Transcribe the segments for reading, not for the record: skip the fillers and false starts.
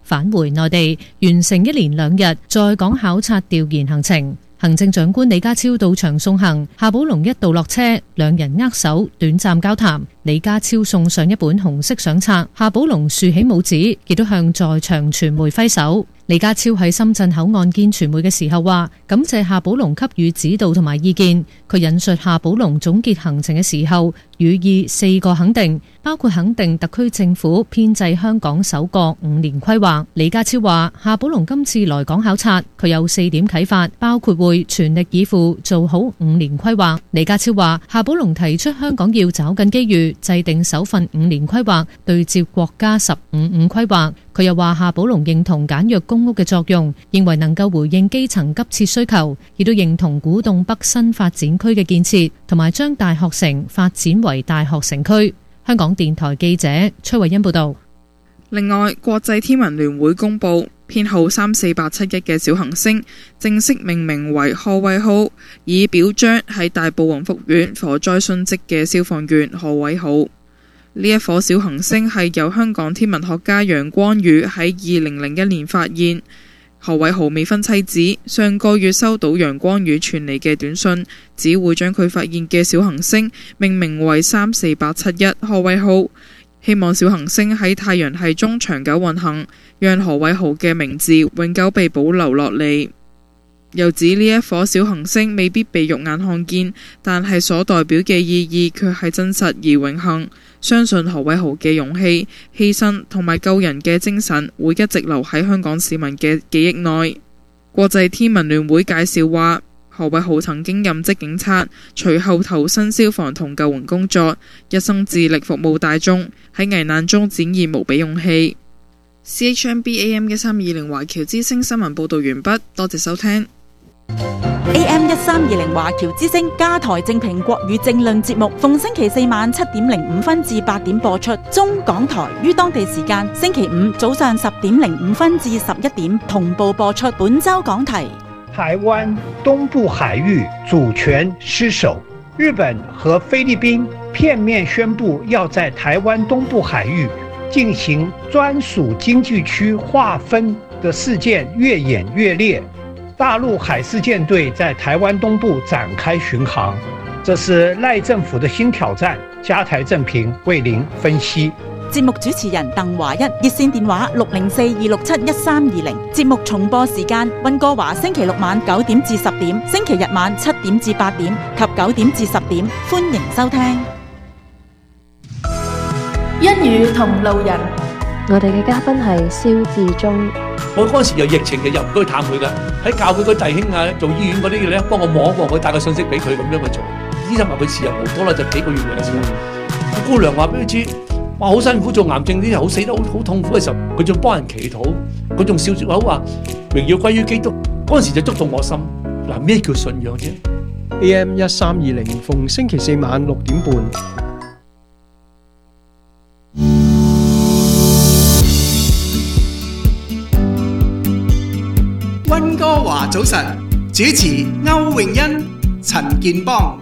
返回內地，完成1連2日在港考察調研行程。行政長官李家超到場送行，夏寶龍一度落車，兩人握手短暫交談。李家超送上一本紅色相冊，夏寶龍豎起拇指，亦都向在場傳媒揮手。李家超喺深圳口岸見傳媒嘅時候話，感謝夏寶龍給予指導同埋意見。佢引述夏寶龍總結行程嘅時候，予以4個肯定，包括肯定特區政府編制香港首個5年規劃。李家超話，夏寶龍今次來港考察，佢有4點啟發，包括會全力以赴做好5年規劃。李家超話，夏寶龍提出香港要找緊機遇，制定首份5年規劃，對接國家15-5規劃。佢又話，夏寶龍認同簡約公屋嘅作用，認為能夠回應基層急切需求，亦都認同古洞北新發展區嘅建設，同埋將大學城發展為大學城區。香港電台記者崔慧欣報道。 另外，國際天文聯會公佈編號34871嘅小行星正式命名為何偉浩，以表彰喺大埔雲福苑火災殉職嘅消防員何偉浩。呢一顆小行星係由香港天文學家楊光宇喺2001年發現。何偉浩未婚妻子上個月收到楊光宇傳嚟嘅短信，只會將佢發現嘅小行星命名為34871何偉浩，希望小行星喺太陽系中長久運行，讓何偉浩嘅名字永久被保留落嚟。又指呢一顆小行星未必被肉眼看見，但係所代表嘅意義卻係真實而永恆。相信何偉浩嘅勇氣、犧牲同埋救人嘅精神會一直留喺香港市民嘅記憶內。國際天文聯會介紹話，何偉浩曾經任職警察，隨後投身消防同救援工作，一生致力服務大眾，喺危難中展現無比勇氣。CHMB AM 1320華僑之聲新聞報道完畢，多謝收聽。 AM 1320華僑之聲加台正評國語政論節目，逢星期4晚7點05分至8點播出。中港台於當地時間星期5早上10點05分至11點同步播出。本周講題： 台灣東部海域主權失守，日本和菲律賓片面宣布要在台灣東部海域進行專屬經濟區劃分的事件越演越烈。大陸海事艦隊在台灣東部展開巡航，這是賴政府的新挑戰。加台正評為您分析。 節目主持人鄧華一，熱線電話604-267-1320。節目重播時間：溫哥華星期6晚9點至10點，星期日晚7點至8點及9點至10點。歡迎收聽。 一語同路人， 我哋嘅嘉賓係蕭志忠。 我嗰陣時有疫情就入唔到去探佢噶，喺教佢個弟兄啊，做醫院嗰啲嘅咧，幫我望一望佢，帶個信息俾佢咁樣去做。醫生話佢時日無多啦，就幾個月嘅時候。姑娘話俾佢知，哇好辛苦做癌症啲人好死得好痛苦嘅時候，佢仲幫人祈禱，佢仲笑住口話榮耀歸於基督。嗰陣時就觸動我心。嗱，咩叫信仰啫 ？AM 1320逢星期4晚6點半。 溫哥華早晨，主持歐詠欣、陳健邦。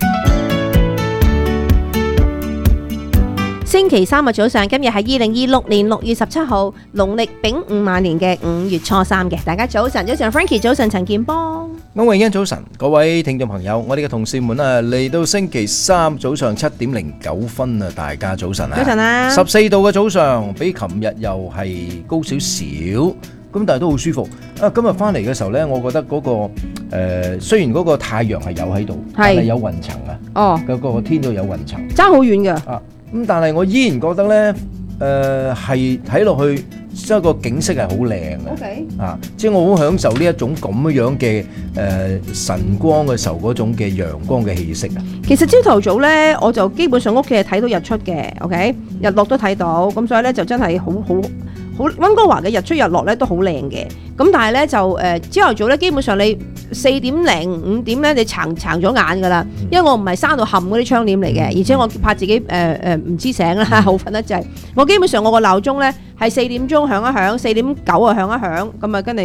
星期3嘅早上，今日係2026年6月17號，農曆丙午晚年嘅5月初3嘅。大家早晨，早晨 Frankie， 早晨陳健邦。 歐詠欣早晨，各位聽眾朋友，我哋嘅同事們啊，嚟到星期3早上7點09分啊，大家早晨啊！ 早晨啊 ！14度嘅早上，比琴日又係高少少。咁但係都好舒服啊！今日翻嚟嘅時候咧，我覺得嗰個雖然嗰個太陽係有喺度，但係有雲層啊。哦，個天都有雲層， 爭好遠㗎。 啊，咁但係我依然覺得咧，係睇落去即係個景色係好靚嘅。OK。啊，即係我好享受呢一種咁樣嘅晨光嘅時候嗰種嘅陽光嘅氣息啊。 其實朝頭早咧，我就基本上屋企係睇到日出嘅。OK，日落都睇到，咁所以咧就真係好溫哥華嘅日出日落咧都好靚嘅，咁但係咧就朝頭早咧基本上你4點零5點咧你撐咗眼㗎啦，因為我唔係閂到冚嗰啲窗簾嚟嘅，而且我怕自己唔知醒啦，好瞓得滯。我基本上我個鬧鐘咧係4點鐘響一響，4:09啊響一響，咁啊跟住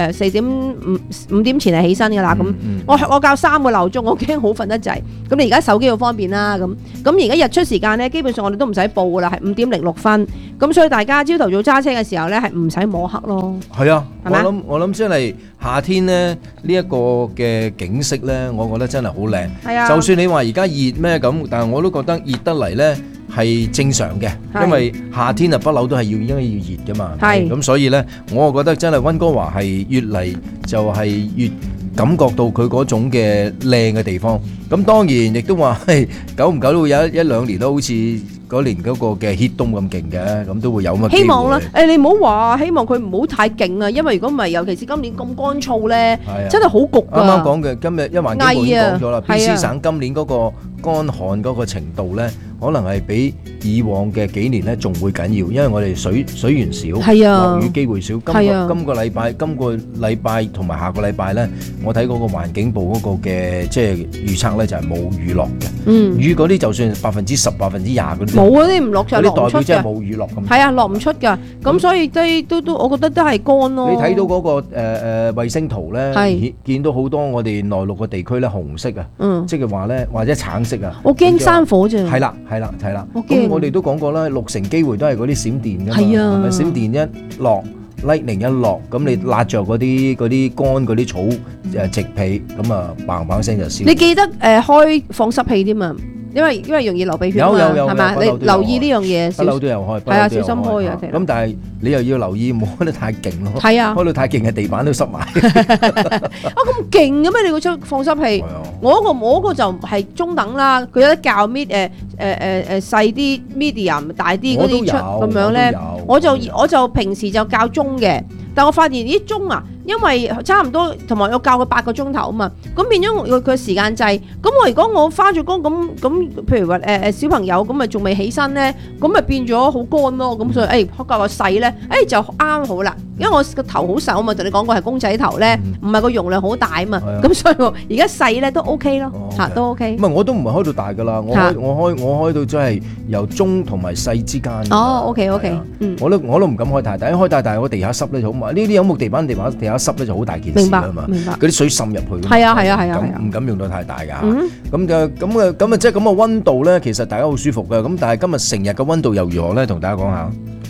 5點前係起身㗎啦。咁我校3個鬧鐘，我驚好瞓得滯。咁你而家手機好方便啦。咁而家日出時間咧，基本上我哋都唔使報㗎啦，係5點06分。咁所以大家朝頭早揸車嘅時候咧，係唔使摸黑咯。 係啊，我諗真係夏天咧呢一個嘅景色咧，我覺得真係好靚。係啊，就算你話而家熱咩咁，但係我都覺得熱得嚟咧係正常嘅，因為夏天啊不嬲都係應該要熱㗎嘛。係咁，所以咧我覺得真係溫哥華係越嚟就係越感覺到佢嗰種嘅靚嘅地方。咁當然亦都話久唔久都會有一兩年都好似嗰年嗰個嘅 heat 冬咁勁嘅，咁都會有咁嘅機會。 希望啦，你唔好話希望佢唔好太勁啊，因為如果唔係，尤其是今年咁乾燥咧，真係好焗啊！ 啱啱講嘅今日一環境部已經講咗啦，BC 省今年嗰個乾旱嗰個程度咧，可能係比以往嘅幾年咧仲會緊要，因為我哋水源少，落雨機會少。今個禮拜同埋下個禮拜咧，我睇嗰個環境部嗰個嘅即係預測咧就係冇雨落嘅。雨嗰啲就算10%、20%嗰啲冇嗰啲唔落就落唔出嘅。 嗰啲代表即係冇雨落咁。 係啊，落唔出㗎。咁所以都我覺得都係乾咯。 你睇到嗰個衛星圖咧，見到好多我哋內陸嘅地區咧紅色啊，即係話咧或者橙色啊。 我驚山火啫。 係啦。咁我哋都講過啦，60%機會都係嗰啲閃電㗎嘛。係啊，閃電一落 ，lightning 一落，咁你焫着嗰啲乾嗰啲草植被，咁啊砰砰聲就燒。 你記得開放濕器添啊！因為容易流鼻血啊嘛，係咪？你留意呢樣嘢， 不嬲都有開， 係啊，小心開啊。 咁但係你又要留意，唔好開得太勁咯。 係啊， 開到太勁嘅地板都濕埋。 咁勁嘅咩？你個出放濕器？我嗰個就係中等啦，佢有得較細啲 medium 大啲嗰啲出咁樣咧。我就平時就較中嘅，但我發現啲中啊。因為差唔多，同埋我教佢8個鐘頭啊嘛，咁變咗佢時間制。咁我如果我翻咗工咁，譬如話小朋友咁咪仲未起身咧，咁咪變咗好乾咯。咁所以教個細咧，就啱好啦。因為我個頭好瘦啊嘛，同你講過係公仔頭咧，唔係個容量好大啊嘛。咁所以我而家細咧都 OK 咯，都 OK。 唔係我都唔係開到大噶啦，我開到真係由中同埋細之間。 哦 OK， 我都唔敢開太大，開太大我地下濕咧就好麻。呢啲有木地板地下濕咧就好大件事啊嘛， 明白。 嗰啲水滲入去。 係啊， 唔敢用到太大㗎。咁即係咁嘅溫度咧，其實大家好舒服㗎。咁但係今日成日嘅溫度又如何咧？同大家講下。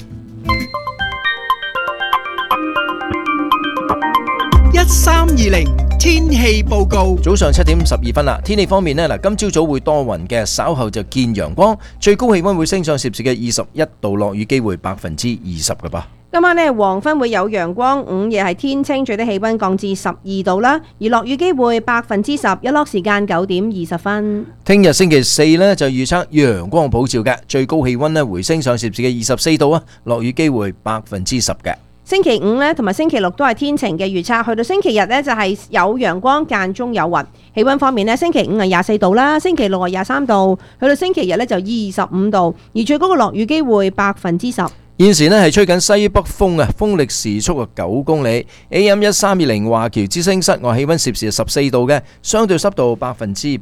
1320天氣報告。 早上7點12分啦。天氣方面呢，今朝早會多雲嘅，稍後就見陽光，最高氣溫會升上攝氏嘅21度，落雨機會20%嘅噃。 今晚呢，黃昏會有陽光，午夜係天清，最低氣溫降至12度啦，而落雨機會10%，日落時間9點20分。 聽日星期四呢，就預測陽光普照嘅，最高氣溫呢回升上攝氏嘅24度啊，落雨機會10%嘅。 星期五呢，同埋星期六都係天晴嘅預測，去到星期日呢，就係有陽光間中有雲。氣溫方面呢，星期五係24度啦，星期六係23度，去到星期日呢，就25度，而最高嘅落雨機會10%。 現時呢係吹緊西北風啊，風力時速9公里。AM 1320華僑之聲，室外氣溫攝氏14度嘅，相對濕度88%。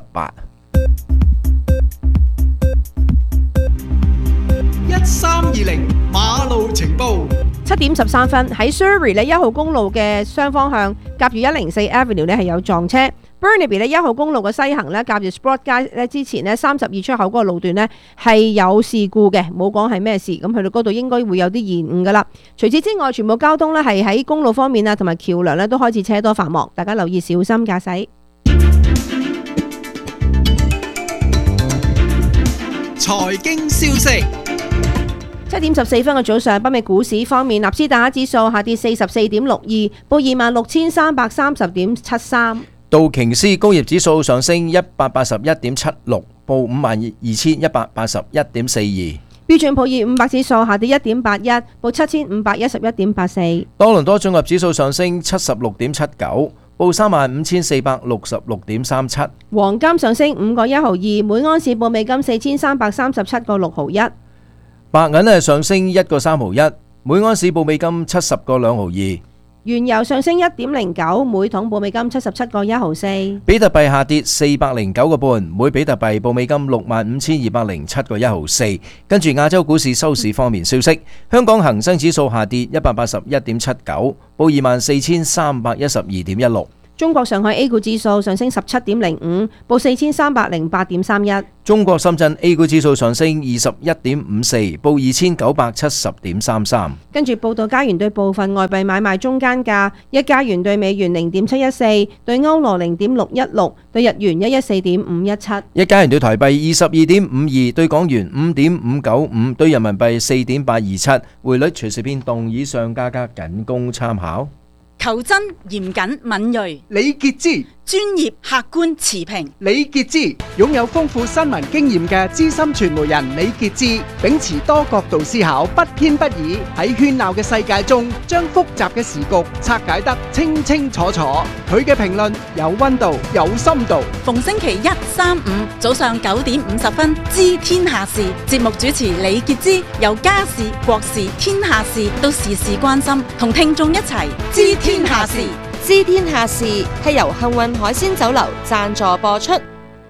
1320馬路情報。 7點13分喺 Surrey 呢1號公路嘅雙方向，夾住104 Avenue 呢係有撞車。Burnaby 呢1號公路嘅西行呢，夾住 Sport 街呢之前呢32出口嗰個路段呢係有事故嘅，冇講係咩事。咁去到嗰度應該會有啲延誤噶啦。除此之外，全部交通呢係喺公路方面啊，同埋橋樑呢都開始車多繁忙，大家留意小心駕駛。 財經消息。 7點14分嘅早上，北美股市方面，納斯達克指數下跌44.62，報2330.73。 道瓊斯工業指數上升181.76，報52,181.42。 標準普爾500指數下跌1.81，報7511.84。 多倫多綜合指數上升76.79，報35,466.37。 黃金上升5個1毫2，每安士報美金4337個6毫1。 白銀係上升1個3毫1，每安士報美金70個2毫2。 原油上升1.09，每桶報美金77個1毫4。 比特幣下跌409個半，每比特幣報美金65,207個1毫4。跟住亞洲股市收市方面消息，香港恒生指數下跌181.79，報24,312.16。 中國上海 A 股指數上升17.05，報4308.31。 中國深圳 A 股指數上升21.54，報2970.33。 跟住報道加元對部分外幣買賣中間價：一加元對美元0.714，對歐羅0.616，對日元114.517。 一加元對台幣22.52，對港元5.595，對人民幣4.827。匯率隨時變動，以上價格僅供參考。 求真、嚴謹、敏鋭， 李傑之專業、客觀、持平。 李傑之擁有豐富新聞經驗嘅資深傳媒人李傑之，秉持多角度思考，不偏不倚，喺喧鬧嘅世界中，將複雜嘅時局拆解得清清楚楚。佢嘅評論有溫度，有深度。 逢星期一、三、五早上9點50分，知天下事。節目主持李傑之，由家事、國事、天下事到時事關心，同聽眾一齊知天下事。 知天下事係由幸運海鮮酒樓贊助播出。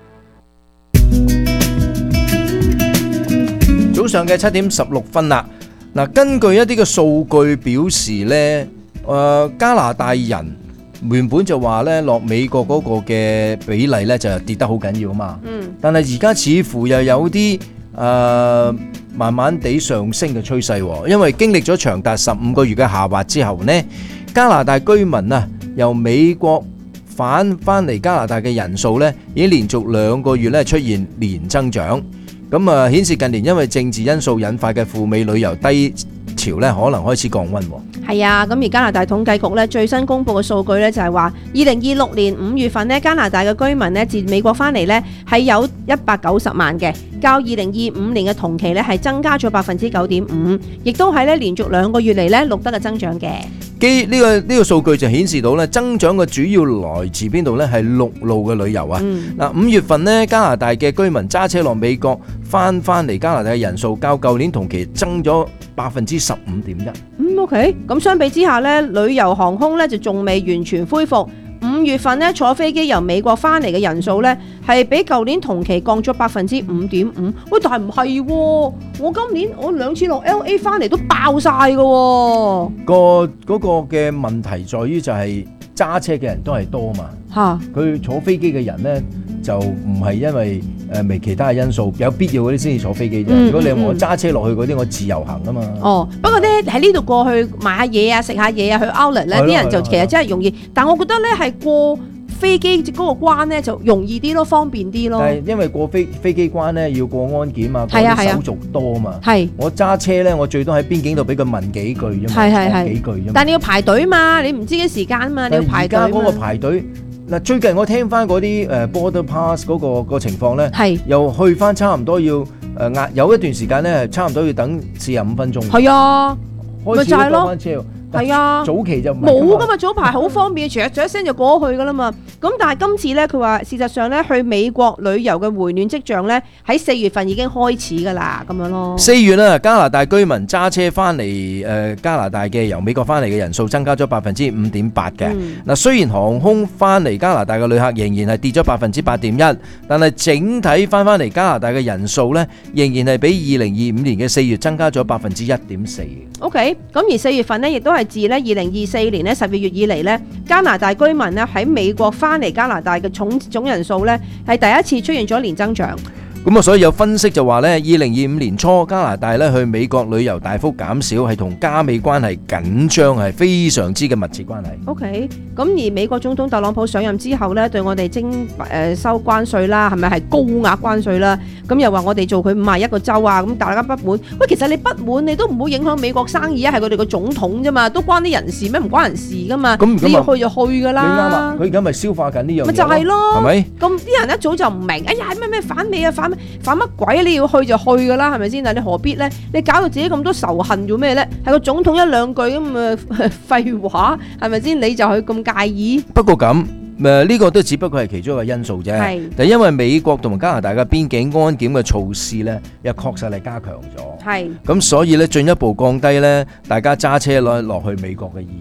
早上嘅7點16分啦。嗱，根據一啲嘅數據表示呢，加拿大人原本就話呢，落美國嗰個嘅比例呢就跌得好緊要啊嘛。但係而家似乎又有啲慢慢地上升嘅趨勢，因為經歷咗長達15個月嘅下滑之後呢，加拿大居民啊由美國返嚟加拿大嘅人數呢，已經連續2個月呢出現年增長。咁啊，顯示近年因為政治因素引發嘅赴美旅遊低潮呢，可能開始降溫。 係啊，咁而加拿大統計局呢最新公布嘅數據呢，就係話，2026年5月份呢，加拿大嘅居民呢自美國翻嚟呢係有190萬嘅，較2025年嘅同期呢係增加咗9.5%，亦都係呢連續2個月嚟呢錄得嘅增長嘅。 呢個數據就顯示到咧，增長嘅主要來自邊度呢？係陸路嘅旅遊啊！嗱，5月份呢，加拿大嘅居民揸車落美國翻嚟加拿大嘅人數，較舊年同期增咗15.1%。 OK， 咁相比之下呢，旅遊航空呢就仲未完全恢復。5月份呢，坐飛機由美國翻嚟嘅人數呢，係比舊年同期降咗5.5%。喂，但係唔係喎？我今年我2次落 LA 翻嚟都爆晒㗎喎。嗰個嘅問題在於就係揸車嘅人都係多嘛。佢坐飛機嘅人呢，就唔係因為未其他嘅因素，有必要嗰啲先至坐飛機啫。如果你我揸車落去嗰啲，我自由行啊嘛。 不過呢，喺呢度過去買下嘢啊、食下嘢啊、去 Outlet 呢啲人就其實真係容易。但我覺得呢係過飛機嗰個關呢就容易啲咯，方便啲咯。但係因為過飛機關呢要過安檢啊，過啲手續多啊嘛。我揸車呢，我最多喺邊境度俾佢問幾句啫嘛，講幾句啫嘛。但係你要排隊嘛，你唔知嘅時間啊嘛，你要排隊。而家嗰個排隊。嗱，最近我聽翻嗰啲border pass 嗰個情況咧，又去翻差唔多要有一段時間咧，差唔多要等45分鐘。係啊，開始都過翻車。係啊，早期就冇噶嘛，早排好方便，唰一聲就過去噶啦嘛。咁但係今次咧，佢話事實上咧，去美國旅遊嘅回暖跡象咧，喺4月份已經開始噶啦，咁樣咯。4月啦，加拿大居民揸車翻嚟加拿大嘅由美國翻嚟嘅人數增加咗5.8%嘅。嗱，雖然航空翻嚟加拿大嘅旅客仍然係跌咗8.1%，但係整體翻嚟加拿大嘅人數咧，仍然係比2025年嘅4月增加咗1.4%。OK， 咁而4月份咧，亦都係自咧2024年咧12月以嚟咧，加拿大居民咧喺美國翻嚟加拿大嘅總人數咧係第一次出現咗年增長。咁啊，所以有分析就話咧，2025年初加拿大咧去美國旅遊大幅減少，係同加美關係緊張係非常之嘅密切關係。OK， 咁而美國總統特朗普上任之後咧，對我哋收關稅啦，係咪係高額關稅啦？咁又話我哋做佢51個州啊，咁大家不滿。喂，其實你不滿你都唔會影響美國生意啊，係佢哋個總統啫嘛，都關啲人事咩？唔關人事噶嘛。你要去就去噶啦。你啱啦，佢而家咪消化緊呢樣嘢。咪就係咯，係咪？咁啲人一早就唔明，哎呀咩反美啊反乜鬼？你要去就去噶啦，係咪先？但你何必咧？你搞到自己咁多仇恨做咩咧？係個總統1、2句咁啊廢話，係咪先？你就去咁介意？不過咁。呢個都只不過係其中一個因素啫，但係因為美國同埋加拿大嘅邊境安檢嘅措施咧，又確實係加強咗，咁所以咧進一步降低咧大家揸車落去美國嘅意願嘅。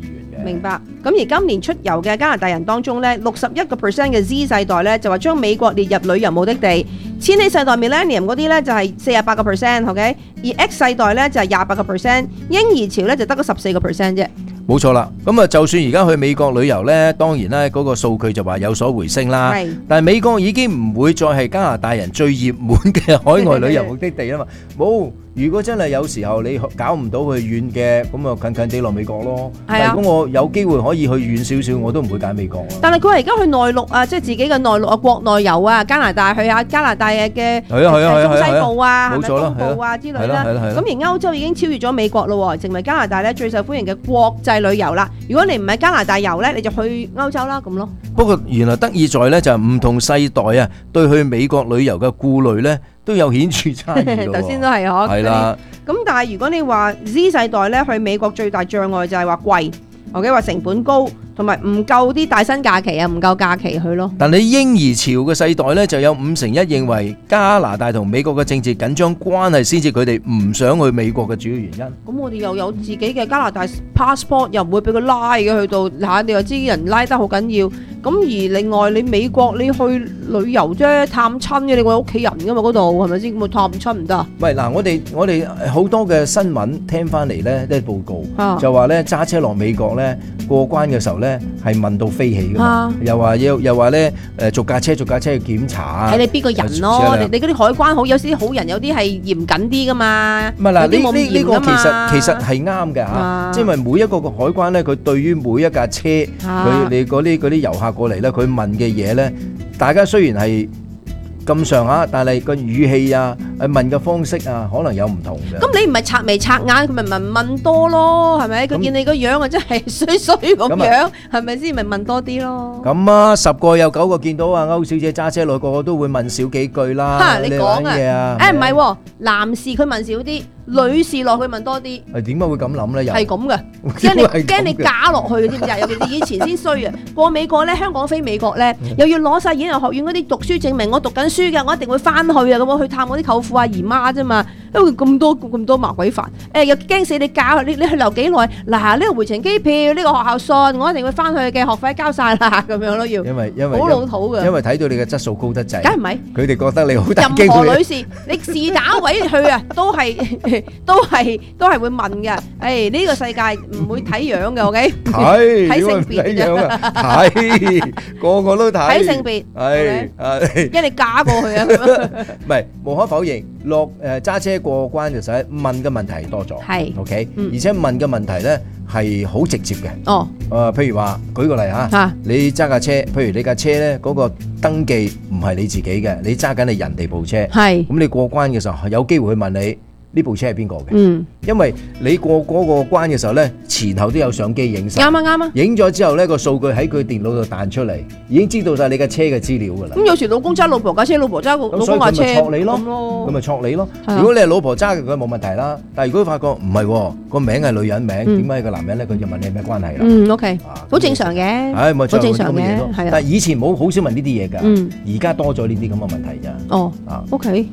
明白。咁而今年出遊嘅加拿大人當中咧，61% 嘅 Z 世代咧就話將美國列入旅遊目的地。千禧世代 Millennium 嗰啲咧就係48%，OK，而 X 世代咧就係28%，嬰兒潮咧就得個14% 啫。 冇錯啦，咁啊，就算而家去美國旅遊呢，當然咧嗰個數據就話有所回升啦。但係美國已經唔會再係加拿大人最熱門嘅海外旅遊目的地啊嘛。冇，如果真係有時候你搞唔到去遠嘅，咁啊近近地落美國咯。係啊，如果我有機會可以去遠少少，我都唔會揀美國。但係佢而家去內陸啊，即係自己嘅內陸啊，國內遊啊，加拿大去下加拿大嘅中西部啊，係咪東部啊之類啦。咁而歐洲已經超越咗美國咯，成為加拿大咧最受歡迎嘅國際旅遊啦。如果你唔係加拿大遊咧，你就去歐洲啦咁咯。不過原來得意在咧就係唔同世代啊，對去美國旅遊嘅顧慮咧都有顯著差異咯。頭先都係嗬。係啦。咁但係如果你話 Z 世代咧去美國最大障礙就係話貴，OK，話成本高，同埋唔夠啲大薪假期啊，唔夠假期去咯。但你嬰兒潮嘅世代咧，就有51%認為加拿大同美國嘅政治緊張關係先至佢哋唔想去美國嘅主要原因。咁我哋又有自己嘅加拿大 passport， 又唔會俾佢拉嘅去到嚇，你又知人拉得好緊要。咁而另外你美國你去旅遊啫，探親嘅，你個屋企人噶嘛嗰度係咪先？咁探親唔得啊？喂，嗱，我哋好多嘅新聞聽翻嚟咧，啲報告就話咧揸車落美國咧過關嘅時候咧係問到飛起噶嘛，又話咧逐架車去檢查，睇你邊個人咯，你嗰啲海關好，有啲好人，有啲係嚴謹啲噶嘛。唔係嗱，呢個其實係啱嘅嚇，即係因為每一個海關咧，佢對於每一架車你嗰啲遊客過嚟咧，佢問嘅嘢咧，大家雖然係咁上下，但係個語氣啊、問嘅方式啊，可能有唔同嘅。咁你唔係擦眉擦眼，佢咪問多咯，係咪？佢見你個樣啊，真係衰咁樣，係咪先？咪問多啲咯。咁啊，10個有9個見到啊，歐小姐揸車來個個都會問少幾句啦。你講啊？唔係，男士佢問少啲。女士落去問多啲，係點解會咁諗咧？又係咁嘅，驚你假落去，知唔知啊？尤其是以前先衰啊！過美國咧，香港飛美國咧，又要攞晒演藝學院嗰啲讀書證明，我讀緊書嘅，我一定會翻去啊！咁我去探我啲舅父阿姨媽啫嘛，因為咁多麻鬼煩，又驚死你假你去留幾耐？嗱，呢個回程機票，呢個學校信，我一定會翻去嘅，學費交晒啦，咁樣咯要。因為好老土嘅，因為睇到你嘅質素高得滯，梗係唔係？佢哋覺得你好大機會。任何女士，你是打位去啊，都係會問嘅，呢個世界唔會睇樣嘅，OK？睇性別嘅，係個個都睇。睇性別，係，因為你嫁過去啊。唔係，無可否認，揸車過關嘅時候問嘅問題多咗，係 OK，而且問嘅問題咧係好直接嘅。哦，譬如話舉個例嚇，你揸架車，譬如你架車咧嗰個登記唔係你自己嘅，你揸緊係人哋部車，係，咁你過關嘅時候有機會去問你。呢部車係邊個嘅？因為你過嗰個關嘅時候咧，前後都有相機影晒。啱啊！影咗之後咧，個數據喺佢電腦度彈出嚟，已經知道晒你架車嘅資料噶啦。咁有時老公揸老婆架車，老婆揸老公架車，咁咪戳你咯。如果你係老婆揸嘅，佢冇問題啦。但係如果發覺唔係個名係女人名，點解係個男人咧？佢就問你咩關係啦。OK，好正常嘅，好正常嘅。但係以前好少問呢啲嘢㗎，而家多咗呢啲咁嘅問題咋。哦，OK。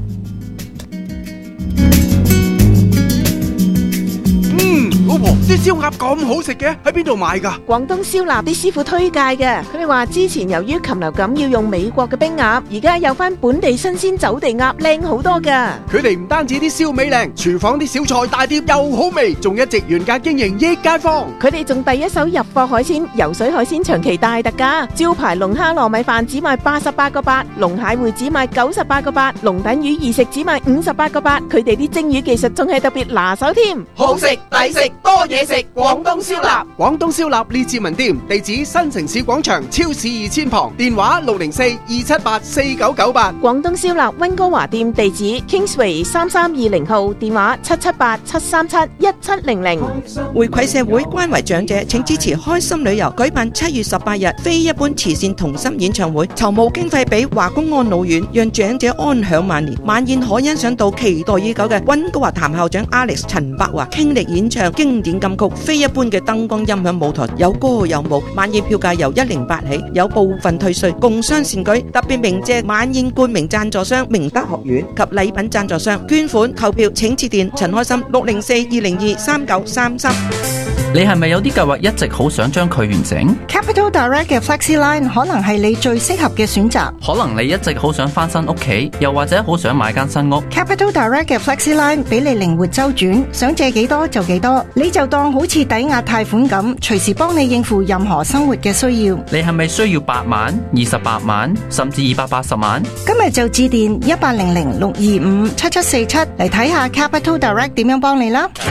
老婆，啲燒鴨咁好食嘅，喺邊度買㗎？廣東燒臘啲師傅推介嘅，佢哋話之前由於禽流感要用美國嘅冰鴨，而家有翻本地新鮮走地鴨，靚好多㗎。佢哋唔單止啲燒味靚，廚房啲小菜大碟又好味，仲一直原價經營益街坊。佢哋仲第一手入貨海鮮，游水海鮮長期大特價，招牌龍蝦糯米飯只賣88個8，龍蟹會只賣98個8，龍躉魚二食只賣58個8。佢哋啲蒸魚技術仲係特別拿手添，好食抵食。多嘢食，廣東燒臘。廣東燒臘列治文店，地址新城市廣場超市2000旁，電話604-278-4998。廣東燒臘溫哥華店地址 Kingsway 3320號，電話778-737-1700。回饋社會，關懷長者，請支持開心旅遊舉辦7月18日非一般慈善同心演唱會，籌募經費俾華公安老院，讓長者安享晚年。晚宴可欣賞到期待已久嘅溫哥華譚校長 Alex 陳柏華傾力演唱經典金曲，非一般嘅燈光音響舞台，有歌有舞。晚宴票價由108起，有部分退稅，共襄善舉。特別鳴謝晚宴冠名贊助商明德學院及禮品贊助商。捐款購票請致電陳開心604-202-3933。 你係咪有啲計劃一直好想將佢完成？ Capital Direct 嘅 FlexiLine 可能係你最適合嘅選擇。 可能你一直好想翻新屋企，又或者好想買間新屋。 Capital Direct 嘅 FlexiLine 俾你靈活周轉，想借幾多就幾多，你就當好似抵押貸款咁，隨時幫你應付任何生活嘅需要。 你係咪需要8萬、28萬，甚至280萬？ 今日就致電1800-625-7747嚟睇下 Capital Direct 點樣幫你啦。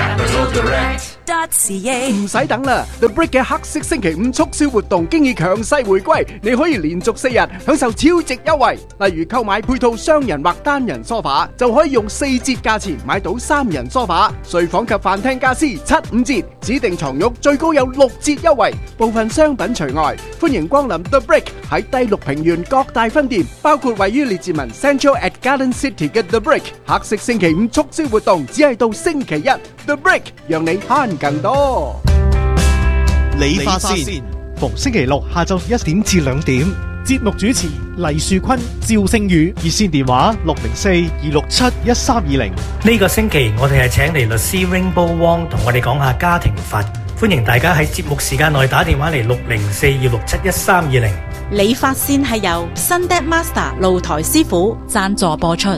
唔使等啦 ，The Brick 嘅黑色星期五促銷活動經已強勢回歸，你可以連續4日享受超值優惠。例如購買配套雙人或單人梳化，就可以用4折價錢買到3人梳化；睡房及飯廳家私7-5折，指定床褥最高有6折優惠，部分商品除外。歡迎光臨 The Brick 喺第6平原各大分店，包括位於列治文 Central at Garden City 嘅 The Brick。黑色星期五促銷活動只係到星期一 ，The Brick 讓你慳更多。 理髮線，逢星期六下晝1點至2點，節目主持黎樹坤、趙星宇，熱線電話604-267-1320。 呢個星期我哋係請嚟律師 Rainbow Wong 同我哋講下家庭法，歡迎大家喺節目時間內打電話嚟604-267-1320。 理髮線係由 Sunday Master 露台師傅贊助播出。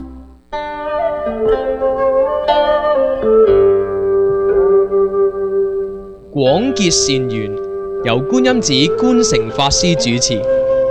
廣結善緣，由觀音寺觀誠法師主持。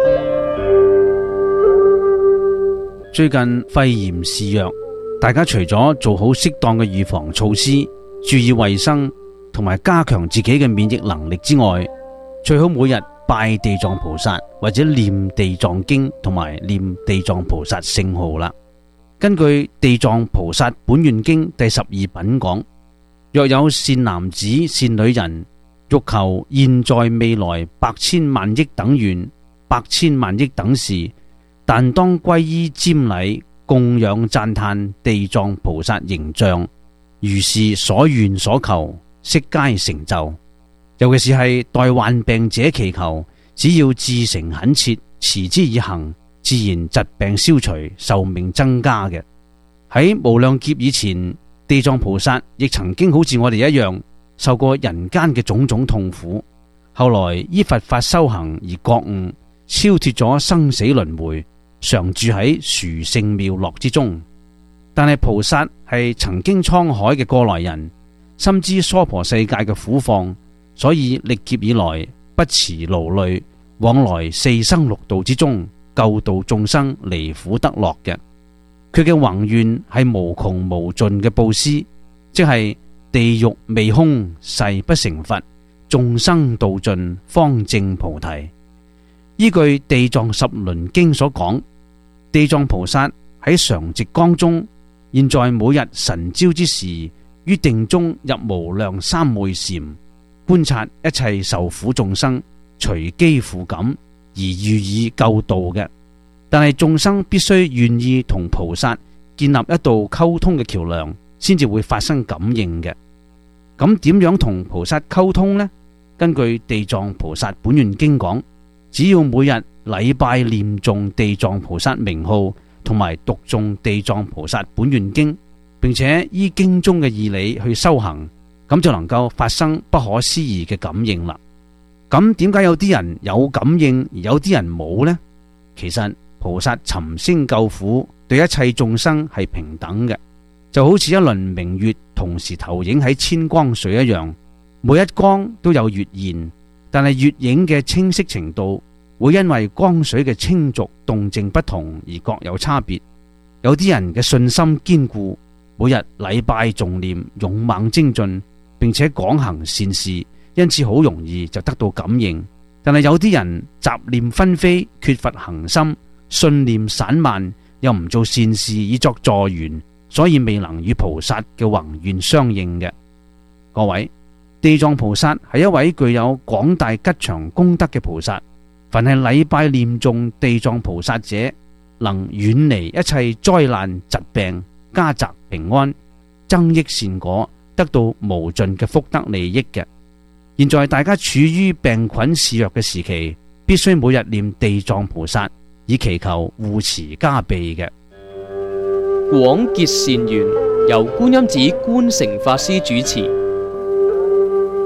最近肺炎肆虐，大家除咗做好適當嘅預防措施，注意衛生同埋加強自己嘅免疫能力之外，最好每日拜地藏菩薩或者念地藏經同埋念地藏菩薩聖號啦。根據地藏菩薩本願經第12品講，若有善男子善女人，欲求現在未來百千萬億等願、百千萬億等事，但當皈依瞻禮供養讚歎地藏菩薩形象，如是所願所求悉皆成就。尤其是係代患病者祈求，只要至誠懇切，持之以恆，自然疾病消除，壽命增加嘅。喺無量劫以前，地藏菩薩亦曾經好似我哋一樣受過人間嘅種種痛苦，後來依佛法修行而覺悟，超脫咗生死輪迴，常住喺殊勝妙樂之中。但係菩薩係曾經滄海嘅過來人，深知娑婆世界嘅苦況，所以歷劫以來不辭勞累，往來4生6道之中，救度眾生離苦得樂嘅。佢嘅宏願係無窮無盡嘅布施，即係地獄未空，誓不成佛；眾生度盡，方證菩提。依據地藏十輪經所講，地藏菩薩喺常寂光中，現在每日晨朝之時，於定中入無量三昧禪，觀察一切受苦眾生，隨機苦感而予以救度嘅。但係眾生必須願意同菩薩建立一道溝通嘅橋樑，先至會發生感應嘅。咁點樣同菩薩溝通呢？根據地藏菩薩本願經講，只要每日禮拜念誦地藏菩薩名號，同埋讀誦地藏菩薩本願經，並且依經中嘅義理去修行，咁就能夠發生不可思議嘅感應啦。咁點解有啲人有感應，而有啲人冇呢？其實菩薩尋聲救苦，對一切眾生係平等嘅，就好似一輪明月同時投影喺千光水一樣，每一光都有月現，但係月影嘅清晰程度會因為光水嘅清濁動靜不同而各有差別。有啲人嘅信心堅固，每日禮拜誦念，勇猛精進，並且廣行善事，因此好容易就得到感應。但係有啲人雜念紛飛，缺乏恒心，信念散漫，又唔做善事以作助緣，所以未能與菩薩嘅宏願相應嘅。各位，地藏菩薩係一位具有廣大吉祥功德嘅菩薩，凡係禮拜念誦地藏菩薩者，能遠離一切災難疾病，家宅平安，增益善果，得到無盡嘅福德利益嘅。現在大家處於病菌肆虐嘅時期，必須每日念地藏菩薩，以祈求護持加庇嘅。 廣結善緣，由觀音寺觀誠法師主持。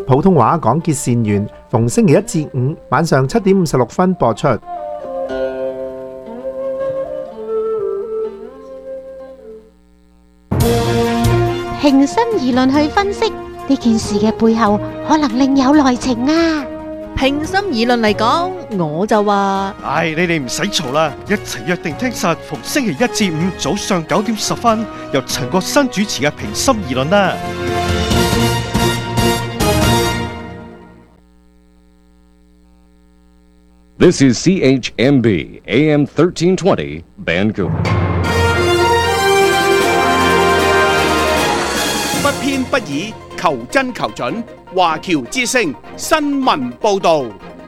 普通話講結善緣，逢星期一至五晚上7:56播出。 平心而論去分析呢件事嘅背後，可能另有內情啊！ 平心而論嚟講，我就話： 唉，你哋唔使嘈啦，一齊約定聽實逢星期一至五早上9:10，由陳國新主持嘅平心而論啦。 This is CHMB AM 1320 Vancouver。 不偏不倚，求真求準。華僑之聲新聞報導。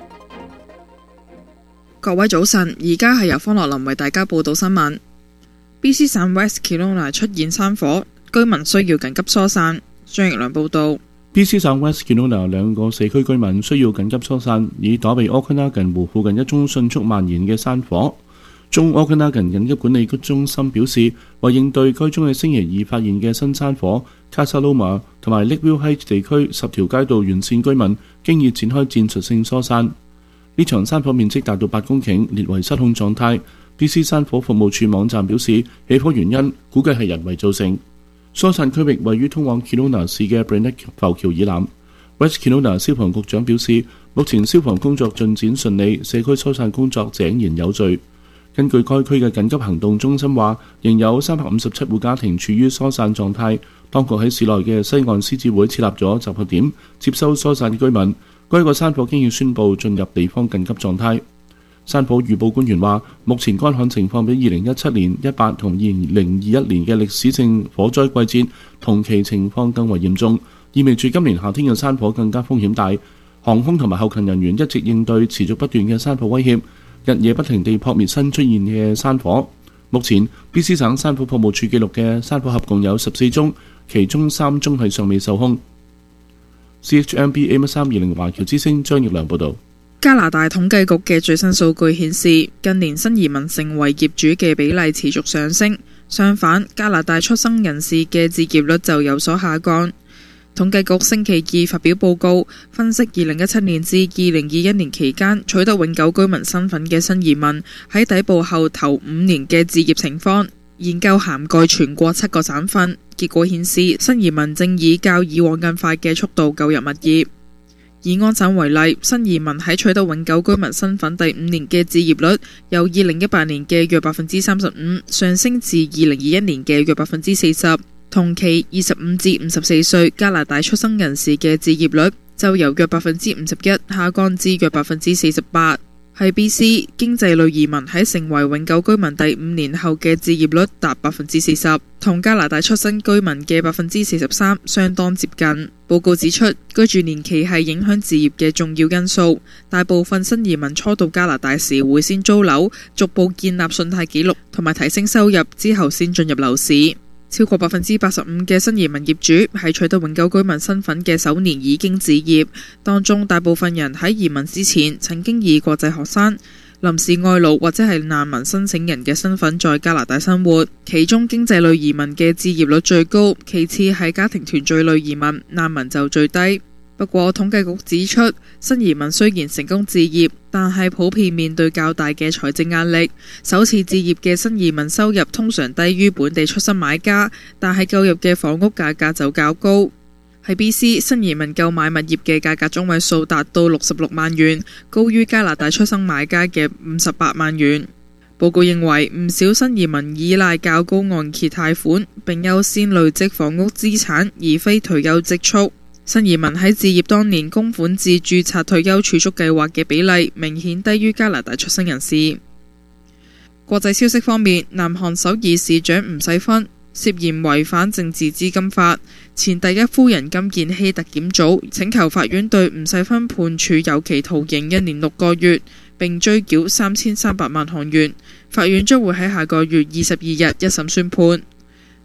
各位早晨，而家係由方樂林為大家報道新聞。BC 省 West Kelowna 出現山火，居民需要緊急疏散。張奕良報導。 BC 省 West Kelowna 兩個社區居民需要緊急疏散，以躲避 Okanagan 湖附近一宗迅速蔓延嘅山火。中 Okanagan 緊急管理局中心表示，為應對該宗喺星期二發現嘅新山火，卡薩魯馬同埋 Lakeville Heights 地區10條街道沿線居民經已展開戰術性疏散。呢場山火面積達到8公頃，列為失控狀態。BC 山火服務處網站表示，起火原因估計係人為造成。疏散區域位於通往 Kelowna 市嘅 Burnett 浮橋以南。West Kelowna 消防局長表示，目前消防工作進展順利，社區疏散工作井然有序。根據該區嘅緊急行動中心話，仍有357戶家庭處於疏散狀態。當局喺市內嘅西岸獅子會設立咗集合點，接收疏散居民。該個山火經已宣布進入地方緊急狀態。山火預報官員話，目前乾旱情況比2017年、18同2021年嘅歷史性火災季節同期情況更為嚴重，意味住今年夏天嘅山火更加風險大。航空同埋後勤人員一直應對持續不斷嘅山火威脅，日夜不停地撲滅新出現嘅山火。目前 BC 省山火服務處記錄嘅山火合共有14宗，其中3宗係尚未受控。CHMB AM1320 華僑之聲張奕良報導。 加拿大統計局嘅最新數據顯示，近年新移民成為業主嘅比例持續上升，相反，加拿大出生人士嘅置業率就有所下降。統計局星期二發表報告，分析2017年至2021年期間取得永久居民身份嘅新移民喺抵埗後頭5年嘅置業情況。研究涵蓋全國7個省份，結果顯示新移民正以較以往更快嘅速度購入物業。以安省為例，新移民喺取得永久居民身份第5年嘅置業率由2018年嘅約35%上升至2021年嘅約40%。同期25至54歲加拿大出生人士嘅置業率就由約51%下降至約48%。喺 BC 經濟類移民喺成為永久居民第5年後嘅置業率達40%，同加拿大出生居民嘅43%相當接近。報告指出，居住年期係影響置業嘅重要因素。大部分新移民初到加拿大時會先租樓，逐步建立信貸記錄同埋提升收入，之後先進入樓市。超過85%嘅新移民業主喺取得永久居民身份嘅首年已經置業，當中大部分人喺移民之前曾經以國際學生、臨時外勞或者係難民申請人嘅身份在加拿大生活。其中經濟類移民嘅置業率最高，其次係家庭團聚類移民，難民就最低。不過統計局指出，新移民雖然成功置業，但係普遍面對較大嘅財政壓力。首次置業嘅新移民收入通常低於本地出生買家，但係購入嘅房屋價格就較高。喺 BC， 新移民購買物業嘅價格中位數達到66萬元，高於加拿大出生買家嘅58萬元。報告認為，唔少新移民依賴較高按揭貸款，並優先累積房屋資產，而非退休積蓄。新移民喺置業當年供款至註冊退休儲蓄計劃嘅比例明顯低於加拿大出生人士。國際消息方面，南韓首爾市長吳世勳涉嫌違反政治資金法，前第一夫人金建希特檢組請求法院對吳世勳判處有期徒刑1年6個月，並追繳3300萬韓元。法院將會喺下個月22日一審宣判。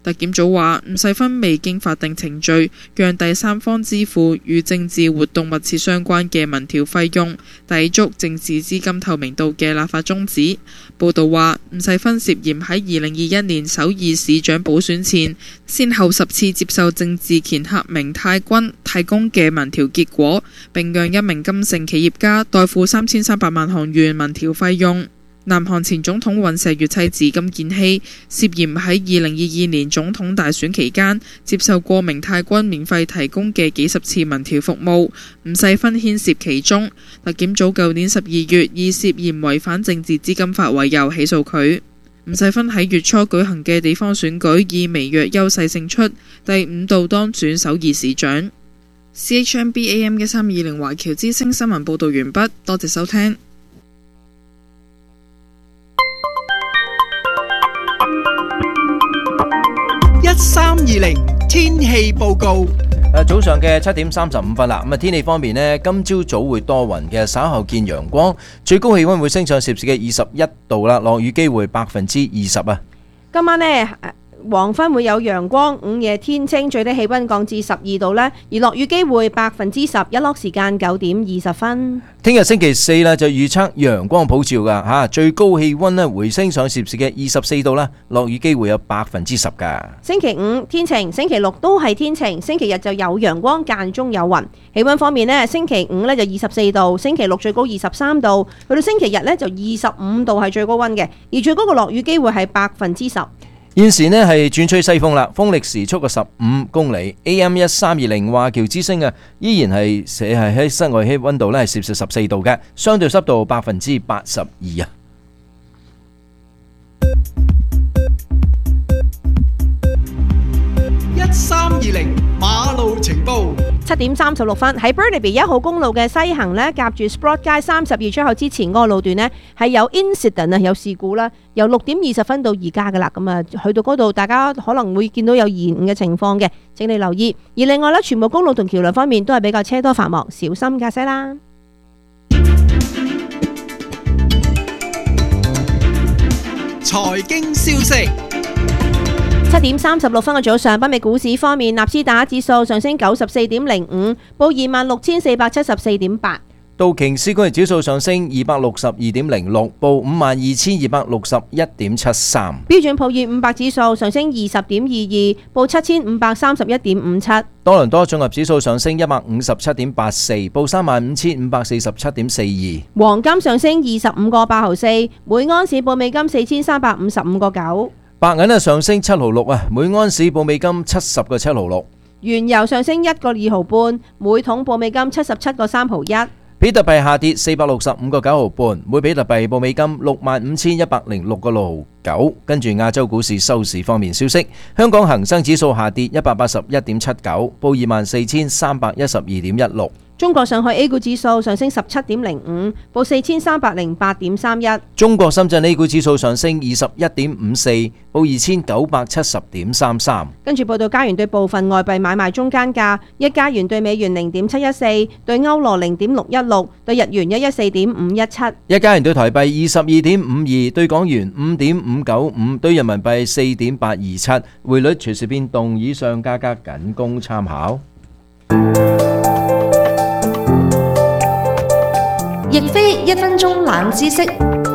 特檢組話唔使分未經法定程序，讓第三方支付與政治活動密切相關嘅民調費用，抵觸政治資金透明度嘅立法宗旨。報道話，吳世勳涉嫌喺2021年首爾市長補選前，先後10次接受政治掮客明泰君提供嘅民調結果，並讓一名金城企業家代付3300萬韓元民調費用。南韓前總統尹錫悅妻子金建希涉嫌喺2022年總統大選期間接受過明泰君免費提供嘅幾十次民調服務，吳世勳牽涉其中。特檢組舊年12月以涉嫌違反政治資金法為由起訴佢。吳世勳喺月初舉行嘅地方選舉以微弱優勢勝出，第5度當選首爾市長。CHMB AM 1320華僑之聲新聞報導完畢，多謝收聽。 1320天氣報告。 早上嘅7點35分啦。咁啊，天氣方面呢，今朝早會多雲嘅，稍後見陽光，最高氣溫會升上攝氏嘅21度啦，落雨機會20%啊。 今晚呢，黃昏會有陽光，午夜天清，最低氣溫降至12度呢，而落雨機會10%，日落時間9點20分。 聽日星期四呢，就預測陽光普照噶吓，最高氣溫呢回升上攝氏嘅24度啦，落雨機會有10%噶。 星期五天晴，星期六都係天晴，星期日就有陽光，間中有雲。氣溫方面呢，星期五呢就24度，星期六最高23度，去到星期日呢就25度係最高溫嘅，而最高嘅落雨機會係10%。 現時呢係轉吹西風啦，風力時速嘅15公里。AM 1320華僑之聲啊，依然係喺室外氣溫度呢係攝氏14度嘅，相對濕度82%啊。 1320馬路情報。 7點36分喺 Burnaby 1號公路嘅西行呢，夾住 Sprott 街32出口之前嗰個路段呢，係有 incident 啊，有事故啦。由6點20分到而家噶啦，咁啊去到嗰度，大家可能會見到有延誤嘅情況嘅，請你留意。而另外呢，全部公路同橋梁方面都係比較車多繁忙，小心駕駛啦。 財經消息。 7點36分嘅早上，北美股市方面，納斯達克指數上升94.05，報26,474.8。 道瓊斯工業指數上升262.06，報52,261.73。 標準普爾500指數上升20.22，報7,531.57。 多倫多綜合指數上升157.84，報35,547.42。 黃金上升25個8毫4，每安士報美金4,355個9。 白銀啊上升7毫6啊，每安士報美金70個7毫6。 原油上升1個2毫半，每桶報美金77個3毫1。 比特幣下跌465個9毫半，每比特幣報美金65,106個6毫9。跟住亞洲股市收市方面消息，香港恒生指數下跌181.79，報24,312.16。 中國上海 A 股指數上升17.05，報4,308.31。 中國深圳 A 股指數上升21.54，報2,970.33。 跟住報道加元對部分外幣買賣中間價：一加元對美元0.714，對歐羅0.616，對日元114.517。 一加元對台幣22.52，對港元5.595，對人民幣4.827。匯率隨時變動，以上價格僅供參考。 亦非1分鐘冷知識。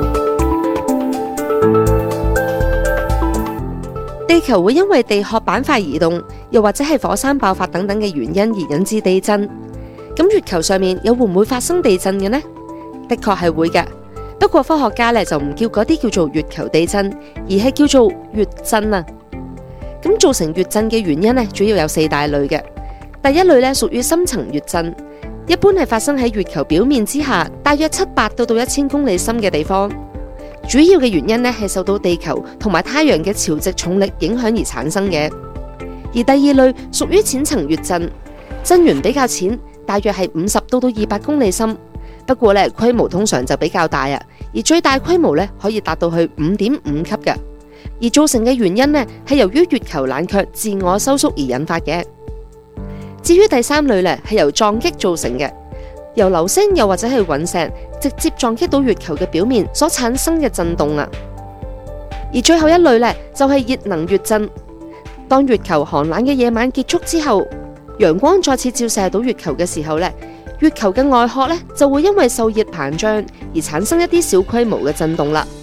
地球會因為地殼板塊移動，又或者係火山爆發等等嘅原因而引致地震。咁月球上面又會唔會發生地震嘅呢？的確係會嘅，不過科學家就唔叫嗰啲叫做月球地震，而係叫做月震啊。咁造成月震嘅原因主要有4大類嘅。第一類屬於深層月震。一般係發生喺月球表面之下，大約700到1000公里深嘅地方。主要嘅原因係受到地球同埋太陽嘅潮汐重力影響而產生嘅。而第二類屬於淺層月震，震源比較淺，大約係50到200公里深。不過規模通常就比較大啊，而最大規模可以達到去5.5級嘅。而造成嘅原因係由於月球冷卻自我收縮而引發嘅。至於第三類係由撞擊造成嘅，由流星又或者係隕石直接撞擊到月球嘅表面所產生嘅震動啊。而最後一類就係熱能月震， 當月球寒冷嘅夜晚結束之後，陽光再次照射到月球嘅時候呢，月球嘅外殼呢就會因為受熱膨脹而產生一啲小規模嘅震動啦。